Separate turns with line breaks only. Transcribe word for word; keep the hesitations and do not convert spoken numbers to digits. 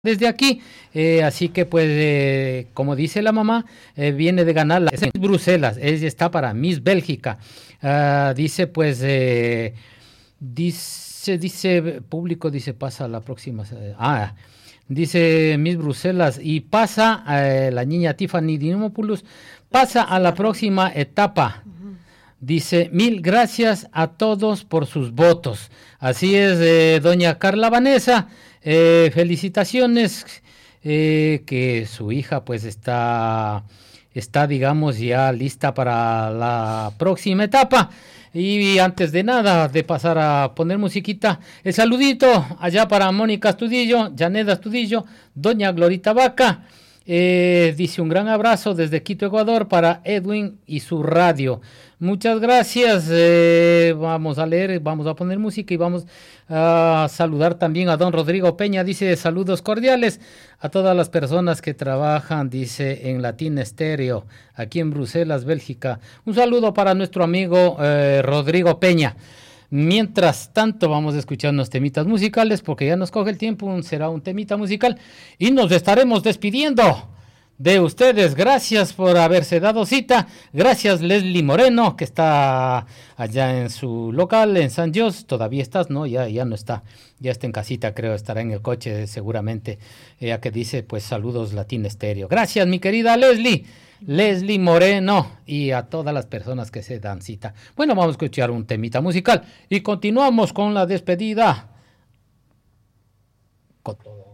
desde aquí, eh, así que pues eh, como dice la mamá, eh, viene de ganar la Miss Bruselas, ella está para Miss Bélgica. Ah, dice pues, eh, dice, dice, público dice pasa a la próxima, eh, ah, dice Miss Bruselas y pasa eh, la niña Tiffany Dimopoulos, pasa a la próxima etapa. Dice, mil gracias a todos por sus votos. Así es, eh, doña Carla Vanessa, eh, felicitaciones, eh, que su hija pues está, está, digamos, ya lista para la próxima etapa. Y antes de nada, de pasar a poner musiquita, el saludito allá para Mónica Astudillo, Janeda Astudillo, doña Glorita Vaca. Eh, dice un gran abrazo desde Quito, Ecuador, para Edwin y su radio. Muchas gracias. Eh, vamos a leer, vamos a poner música y vamos a saludar también a don Rodrigo Peña. Dice saludos cordiales a todas las personas que trabajan, dice, en Latin Estéreo, aquí en Bruselas, Bélgica. Un saludo para nuestro amigo eh, Rodrigo Peña. Mientras tanto vamos a escuchar unos temitas musicales porque ya nos coge el tiempo, será un temita musical y nos estaremos despidiendo de ustedes. Gracias por haberse dado cita, gracias Leslie Moreno que está allá en su local en San José, todavía estás, no, ya, ya no está, ya está en casita, creo, estará en el coche seguramente, ella que dice pues saludos Latin Estéreo. Gracias mi querida Leslie. Leslie Moreno y a todas las personas que se dan cita. Bueno, vamos a escuchar un temita musical y continuamos con la despedida. Con todo.